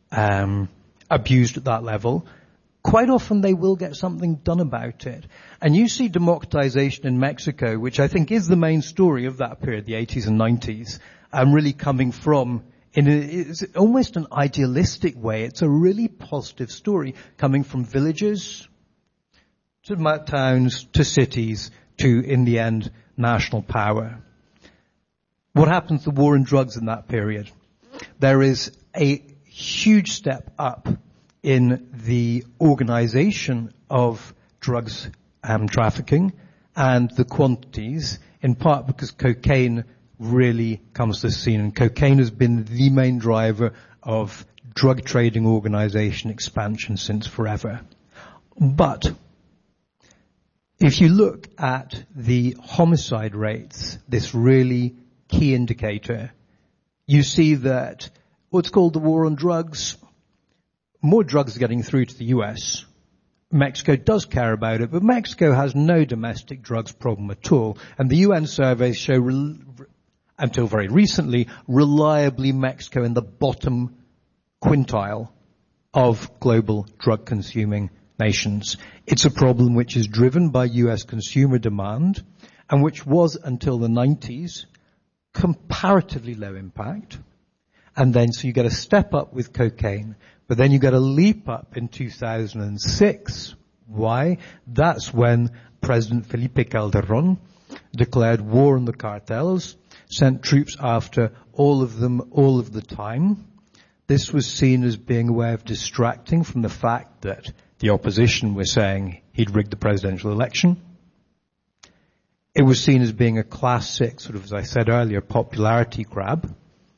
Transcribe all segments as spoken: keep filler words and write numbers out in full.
um, abused at that level, quite often they will get something done about it. And you see democratization in Mexico, which I think is the main story of that period, the eighties and nineties, um, really coming from, in a, it's almost an idealistic way. It's a really positive story coming from villages to towns to cities to, in the end, national power. What happens to the war on drugs in that period? There is a huge step up in the organization of drugs um, trafficking and the quantities, in part because cocaine really comes to the scene. And cocaine has been the main driver of drug trading organization expansion since forever. But if you look at the homicide rates, this really key indicator, you see that what's called the war on drugs, more drugs are getting through to the U S. Mexico does care about it, but Mexico has no domestic drugs problem at all. And the U N surveys show, re- until very recently, reliably Mexico in the bottom quintile of global drug-consuming nations. It's a problem which is driven by U S consumer demand and which was, until the nineties, comparatively low impact. And then, so you get a step up with cocaine, but then you get a leap up in two thousand six. Why? That's when President Felipe Calderón declared war on the cartels, sent troops after all of them all of the time. This was seen as being a way of distracting from the fact that the opposition were saying he'd rigged the presidential election. It was seen as being a classic, sort of, as I said earlier, popularity grab.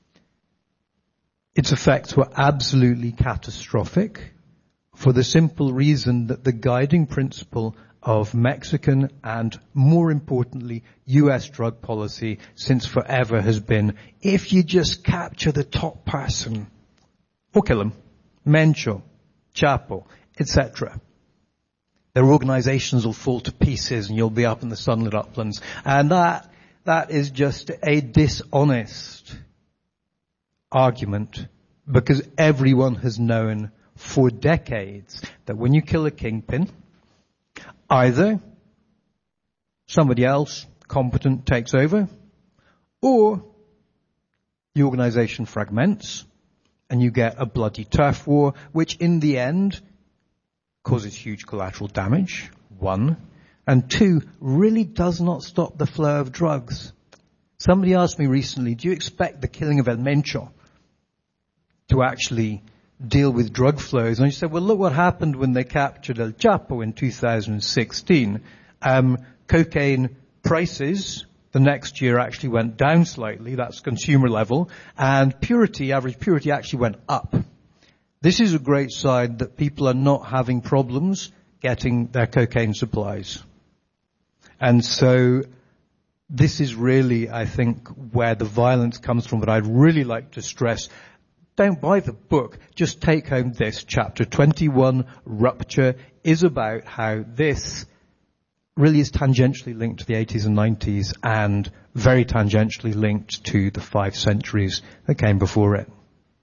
Its effects were absolutely catastrophic for the simple reason that the guiding principle of Mexican and, more importantly, U S drug policy since forever has been, if you just capture the top person, or kill him, Mencho, Chapo, et cetera, their organizations will fall to pieces and you'll be up in the sunlit uplands. And that, that is just a dishonest argument, because everyone has known for decades that when you kill a kingpin, either somebody else competent takes over, or the organization fragments and you get a bloody turf war, which in the end causes huge collateral damage, one, and two, really does not stop the flow of drugs. Somebody asked me recently, do you expect the killing of El Mencho to actually deal with drug flows? And I said, well, look what happened when they captured El Chapo in two thousand sixteen. Um, cocaine prices the next year actually went down slightly, that's consumer level, and purity, average purity actually went up. This is a great sign that people are not having problems getting their cocaine supplies. And so this is really, I think, where the violence comes from. But I'd really like to stress, don't buy the book, just take home this. Chapter twenty-one, Rupture, is about how this really is tangentially linked to the eighties and nineties and very tangentially linked to the five centuries that came before it.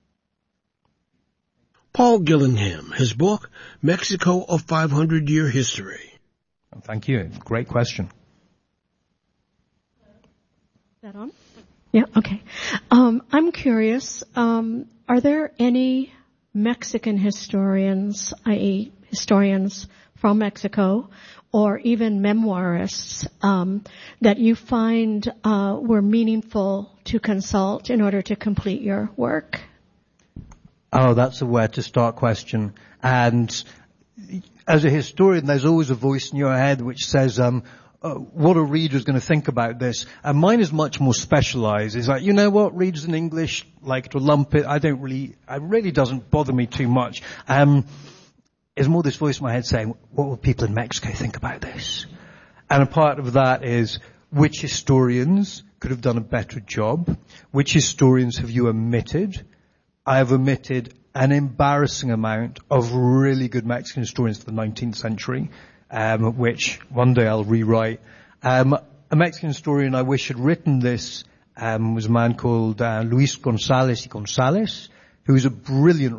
Paul Gillingham, his book, Mexico, A five hundred year History. Thank you. Great question. Is that on? Yeah, okay. Um, I'm curious, um, are there any Mexican historians, that is historians from Mexico, or even memoirists, um, that you find uh, were meaningful to consult in order to complete your work? Oh, that's a where to start question. And as a historian, there's always a voice in your head which says, um, uh, what are readers going to think about this? And mine is much more specialized. It's like, you know what, readers in English like to lump it. I don't really, it really doesn't bother me too much. Um, it's more this voice in my head saying, what will people in Mexico think about this? And a part of that is, which historians could have done a better job? Which historians have you omitted? I have omitted an embarrassing amount of really good Mexican historians of the nineteenth century, um, which one day I'll rewrite. Um, a Mexican historian I wish had written this um, was a man called uh, Luis González y González, who was a brilliant